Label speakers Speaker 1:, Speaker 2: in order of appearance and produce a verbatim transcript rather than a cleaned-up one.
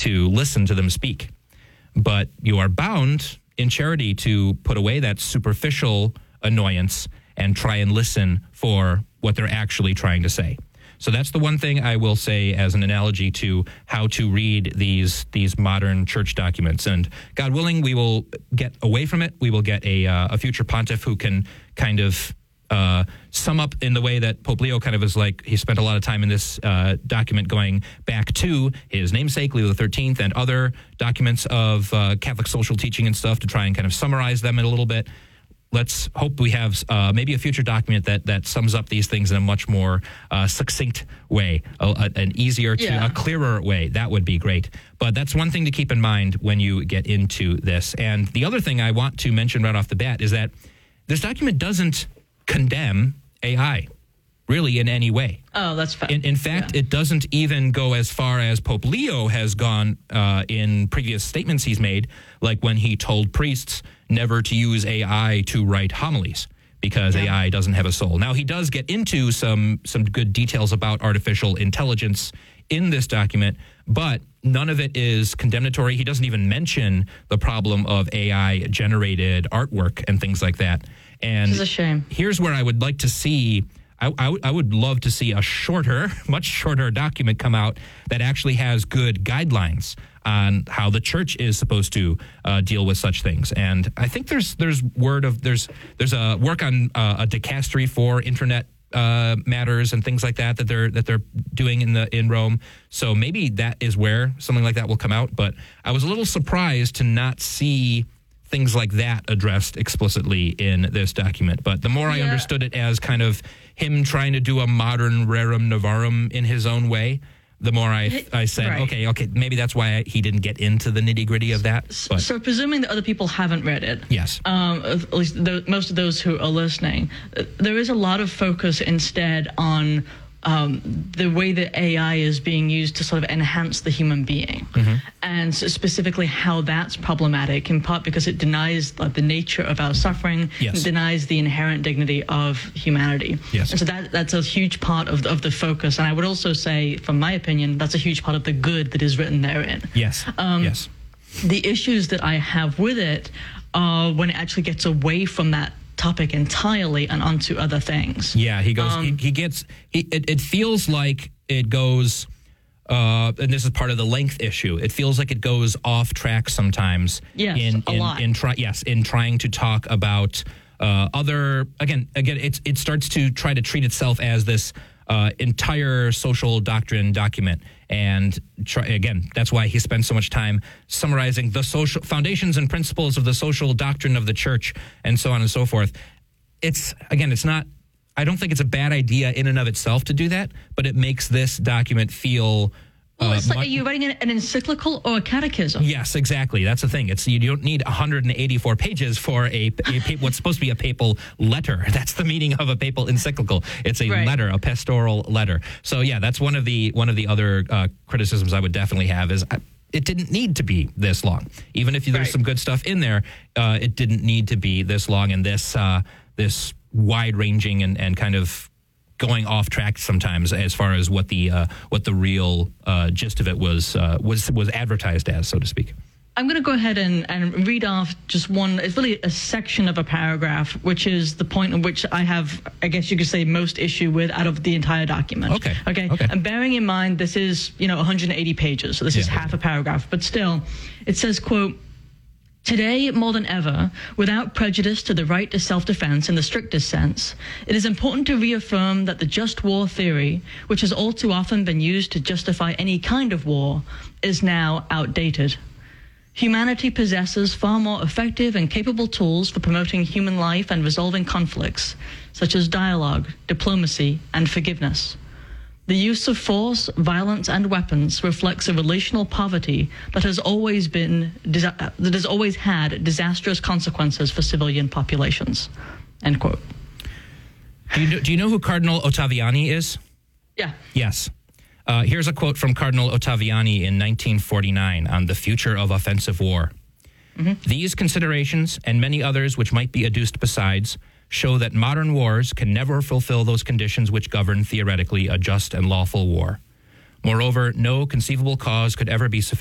Speaker 1: to listen to them speak. But you are bound in charity to put away that superficial annoyance and try and listen for what they're actually trying to say. So that's the one thing I will say as an analogy to how to read these these modern church documents. And God willing, we will get away from it. We will get a uh, a future pontiff who can kind of uh, sum up in the way that Pope Leo kind of is like, he spent a lot of time in this uh, document going back to his namesake, Leo the thirteenth, and other documents of uh, Catholic social teaching and stuff to try and kind of summarize them in a little bit. Let's hope we have uh, maybe a future document that, that sums up these things in a much more uh, succinct way, a, a, an easier, to
Speaker 2: yeah.
Speaker 1: a clearer way. That would be great. But that's one thing to keep in mind when you get into this. And the other thing I want to mention right off the bat is that this document doesn't condemn A I, really, in any way.
Speaker 2: Oh, that's fair.
Speaker 1: In, in fact,
Speaker 2: yeah.
Speaker 1: it doesn't even go as far as Pope Leo has gone uh, in previous statements he's made, like when he told priests never to use A I to write homilies because yeah. A I doesn't have a soul. Now, he does get into some some good details about artificial intelligence in this document, but none of it is condemnatory. He doesn't even mention the problem of A I-generated artwork and things like that. And
Speaker 2: this is a shame.
Speaker 1: Here's where I would like to see... I, I, w- I would love to see a shorter, much shorter document come out that actually has good guidelines on how the church is supposed to uh, deal with such things. And I think there's there's word of there's there's a work on uh, a dicastery for internet uh, matters and things like that that they're that they're doing in the in Rome. So maybe that is where something like that will come out. But I was a little surprised to not see things like that addressed explicitly in this document. But the more I
Speaker 2: yeah.
Speaker 1: understood it as kind of him trying to do a modern Rerum Novarum in his own way, the more I I said,
Speaker 2: right.
Speaker 1: okay, okay, maybe that's why he didn't get into the nitty-gritty of that. But.
Speaker 2: So presuming that other people haven't read it,
Speaker 1: yes,
Speaker 2: um, at least the, most of those who are listening, there is a lot of focus instead on Um, the way that A I is being used to sort of enhance the human being, mm-hmm. and so specifically how that's problematic, in part because it denies like, the nature of our suffering,
Speaker 1: yes.
Speaker 2: denies the inherent dignity of humanity.
Speaker 1: Yes.
Speaker 2: And so that that's a huge part of, of the focus. And I would also say, from my opinion, that's a huge part of the good that is written therein.
Speaker 1: Yes,
Speaker 2: um,
Speaker 1: yes.
Speaker 2: The issues that I have with it are when it actually gets away from that topic entirely and onto other things.
Speaker 1: Yeah, he goes.
Speaker 2: Um,
Speaker 1: he, he gets. He, it, it feels like it goes, uh, and this is part of the length issue. It feels like it goes off track sometimes.
Speaker 2: Yes,
Speaker 1: in,
Speaker 2: a
Speaker 1: in,
Speaker 2: lot.
Speaker 1: In try, yes, in trying to talk about uh, other. Again, again, it's it starts to try to treat itself as this uh, entire social doctrine document. And try, again, that's why he spends so much time summarizing the social foundations and principles of the social doctrine of the church and so on and so forth. It's, again, it's not, I don't think it's a bad idea in and of itself to do that, but it makes this document feel...
Speaker 2: Well,
Speaker 1: uh,
Speaker 2: it's like,
Speaker 1: much,
Speaker 2: are you writing an, an encyclical or a catechism?
Speaker 1: Yes, exactly. That's the thing. It's you don't need one hundred eighty-four pages for a, a what's supposed to be a papal letter. That's the meaning of a papal encyclical. It's a
Speaker 2: right.
Speaker 1: letter, a pastoral letter. So yeah, that's one of the one of the other uh, criticisms I would definitely have is I, it didn't need to be this long. Even if there's
Speaker 2: right.
Speaker 1: some good stuff in there, uh, it didn't need to be this long and this uh, this wide-ranging and, and kind of going off track sometimes as far as what the uh, what the real uh, gist of it was uh, was was advertised as, so to speak.
Speaker 2: I'm going to go ahead and, and read off just one, it's really a section of a paragraph, which is the point in which I have, I guess you could say, most issue with out of the entire document.
Speaker 1: Okay.
Speaker 2: Okay.
Speaker 1: okay.
Speaker 2: And bearing in mind, this is, you know, one hundred eighty pages, so this
Speaker 1: yeah,
Speaker 2: is half
Speaker 1: okay.
Speaker 2: a paragraph, but still, it says, quote, "Today, more than ever, without prejudice to the right to self-defense in the strictest sense, it is important to reaffirm that the just war theory, which has all too often been used to justify any kind of war, is now outdated. Humanity possesses far more effective and capable tools for promoting human life and resolving conflicts, such as dialogue, diplomacy, and forgiveness. The use of force, violence, and weapons reflects a relational poverty that has always been that has always had disastrous consequences for civilian populations." End quote.
Speaker 1: Do you know, do you know who Cardinal Ottaviani is?
Speaker 2: Yeah.
Speaker 1: Yes. Uh, here's a quote from Cardinal Ottaviani in nineteen forty-nine on the future of offensive war. Mm-hmm. "These considerations, and many others which might be adduced besides, show that modern wars can never fulfill those conditions which govern, theoretically, a just and lawful war. Moreover, no conceivable cause could ever be sufficient